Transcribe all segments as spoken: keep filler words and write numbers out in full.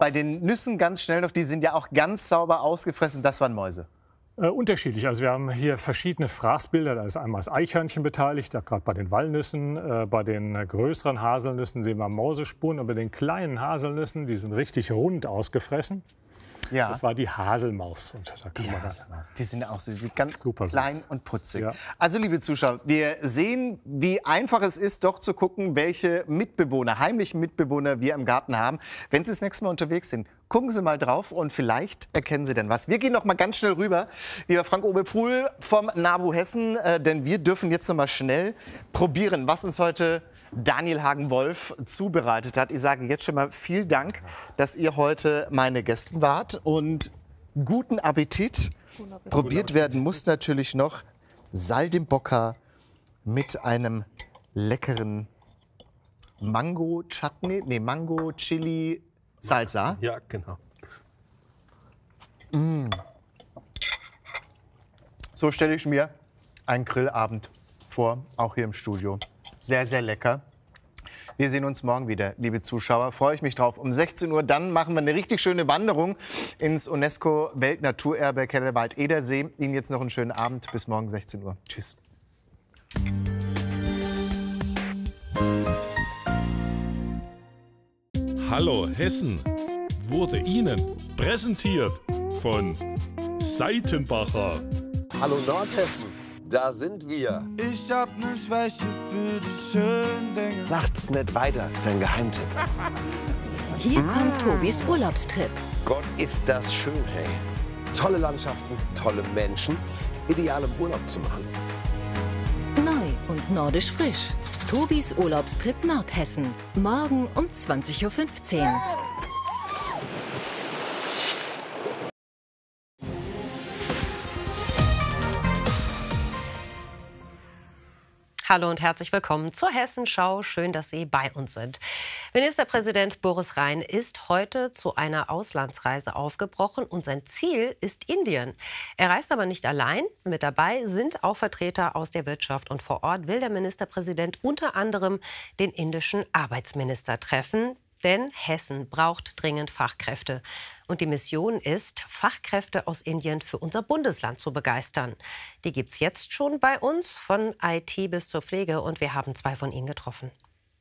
bei den Nüssen ganz schnell noch, die sind ja auch ganz sauber ausgefressen. Das waren Mäuse. Äh, unterschiedlich. Also wir haben hier verschiedene Fraßbilder. Da ist einmal das Eichhörnchen beteiligt, gerade bei den Walnüssen. Äh, bei den äh, größeren Haselnüssen sehen wir Mausespuren. Und bei den kleinen Haselnüssen, die sind richtig rund ausgefressen. Ja. Das war die Haselmaus. Und da kann die man Haselmaus. Die sind ja auch so die ganz super klein süß. und putzig. Ja. Also, liebe Zuschauer, wir sehen, wie einfach es ist, doch zu gucken, welche Mitbewohner, heimlichen Mitbewohner wir im Garten haben. Wenn Sie das nächste Mal unterwegs sind, gucken Sie mal drauf und vielleicht erkennen Sie dann was. Wir gehen noch mal ganz schnell rüber, lieber Frank Oberpfuhl vom NABU Hessen, äh, denn wir dürfen jetzt noch mal schnell probieren, was uns heute Daniel Hagen-Wolf zubereitet hat. Ich sage jetzt schon mal vielen Dank, dass ihr heute meine Gäste wart und guten Appetit. Probiert werden muss natürlich noch Saltimbocca mit einem leckeren Mango-Chutney, nee, Mango-Chili-Salsa. Ja, genau. Mm. So stelle ich mir einen Grillabend vor, auch hier im Studio. Sehr, sehr lecker. Wir sehen uns morgen wieder, liebe Zuschauer. Freue ich mich drauf. Um sechzehn Uhr dann machen wir eine richtig schöne Wanderung ins UNESCO-Weltnaturerbe Kellerwald-Edersee. Ihnen jetzt noch einen schönen Abend. Bis morgen sechzehn Uhr. Tschüss. Hallo Hessen wurde Ihnen präsentiert von Seitenbacher. Hallo Nordhessen, da sind wir. Ich hab ne Schwäche für die schönen Dinge. Macht's nicht weiter, ist ein Geheimtipp. Hier kommt Tobis Urlaubstrip. Gott, ist das schön, hey. Tolle Landschaften, tolle Menschen, ideal im Urlaub zu machen. Neu und nordisch frisch. Tobis Urlaubstrip Nordhessen. Morgen um zwanzig Uhr fünfzehn. Hallo und herzlich willkommen zur Hessenschau. Schön, dass Sie bei uns sind. Ministerpräsident Boris Rhein ist heute zu einer Auslandsreise aufgebrochen und sein Ziel ist Indien. Er reist aber nicht allein. Mit dabei sind auch Vertreter aus der Wirtschaft und vor Ort will der Ministerpräsident unter anderem den indischen Arbeitsminister treffen. Denn Hessen braucht dringend Fachkräfte. Und die Mission ist, Fachkräfte aus Indien für unser Bundesland zu begeistern. Die gibt es jetzt schon bei uns, von I T bis zur Pflege. Und wir haben zwei von ihnen getroffen.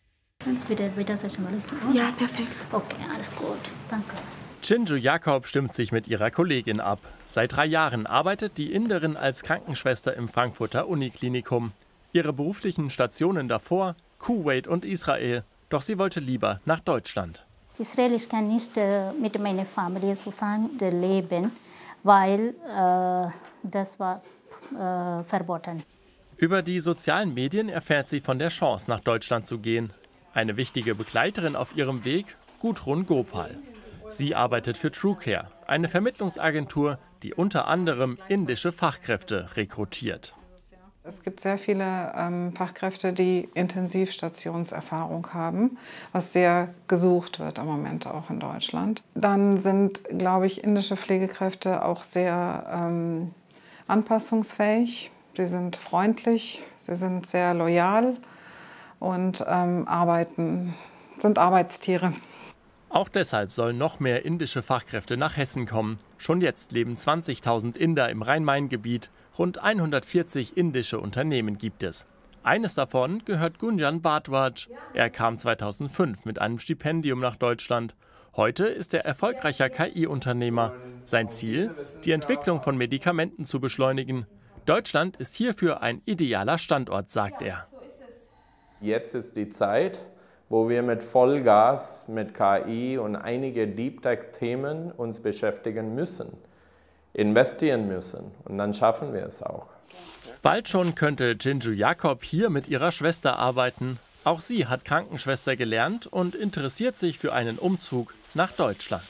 Ja, perfekt. Okay, alles gut. Danke. Chinju Jakob stimmt sich mit ihrer Kollegin ab. Seit drei Jahren arbeitet die Inderin als Krankenschwester im Frankfurter Uniklinikum. Ihre beruflichen Stationen davor, Kuwait und Israel. Doch sie wollte lieber nach Deutschland. Israel, ich kann nicht äh, mit meiner Familie zusammen leben, weil äh, das war äh, verboten. Über die sozialen Medien erfährt sie von der Chance, nach Deutschland zu gehen. Eine wichtige Begleiterin auf ihrem Weg, Gudrun Gopal. Sie arbeitet für TrueCare, eine Vermittlungsagentur, die unter anderem indische Fachkräfte rekrutiert. Es gibt sehr viele ähm, Fachkräfte, die Intensivstationserfahrung haben, was sehr gesucht wird im Moment auch in Deutschland. Dann sind, glaube ich, indische Pflegekräfte auch sehr ähm, anpassungsfähig. Sie sind freundlich, sie sind sehr loyal und ähm, arbeiten, sind Arbeitstiere. Auch deshalb sollen noch mehr indische Fachkräfte nach Hessen kommen. Schon jetzt leben zwanzigtausend Inder im Rhein-Main-Gebiet. Rund hundertvierzig indische Unternehmen gibt es. Eines davon gehört Gunjan Bhardwaj. Er kam zweitausendfünf mit einem Stipendium nach Deutschland. Heute ist er erfolgreicher K I-Unternehmer. Sein Ziel, die Entwicklung von Medikamenten zu beschleunigen. Deutschland ist hierfür ein idealer Standort, sagt er. Jetzt ist die Zeit, wo wir mit Vollgas mit K I und einige Deep Tech-Themen uns beschäftigen müssen, investieren müssen. Und dann schaffen wir es auch. Bald schon könnte Chinju Jakob hier mit ihrer Schwester arbeiten. Auch sie hat Krankenschwester gelernt und interessiert sich für einen Umzug nach Deutschland.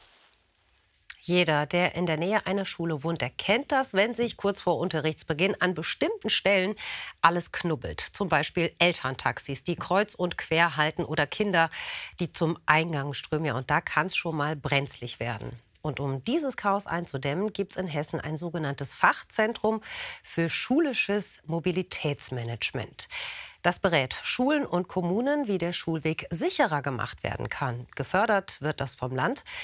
Jeder, der in der Nähe einer Schule wohnt, der kennt das, wenn sich kurz vor Unterrichtsbeginn an bestimmten Stellen alles knubbelt. Zum Beispiel Elterntaxis, die kreuz und quer halten oder Kinder, die zum Eingang strömen. Ja, und da kann es schon mal brenzlig werden. Und um dieses Chaos einzudämmen, gibt es in Hessen ein sogenanntes Fachzentrum für schulisches Mobilitätsmanagement. Das berät Schulen und Kommunen, wie der Schulweg sicherer gemacht werden kann. Gefördert wird das vom Land.